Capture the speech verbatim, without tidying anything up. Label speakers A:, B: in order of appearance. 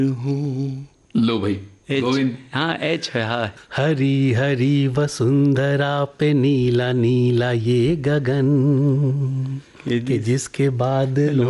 A: हूँ।
B: लो भाई
A: एच,
B: गोविंद।
A: हाँ एच है, हाँ। हरी हरी वसुंधरा पे नीला नीला ये गगन, कि जिसके बादलों